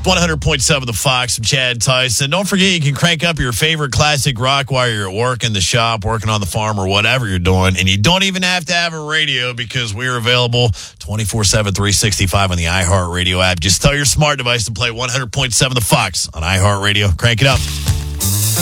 100.7 The Fox from Chad Tyson. Don't forget, you can crank up your favorite classic rock while you're at work, in the shop, working on the farm, or whatever you're doing. And you don't even have to have a radio because we're available 24/7, 365 on the iHeartRadio app. Just tell your smart device to play 100.7 The Fox on iHeartRadio. Crank it up.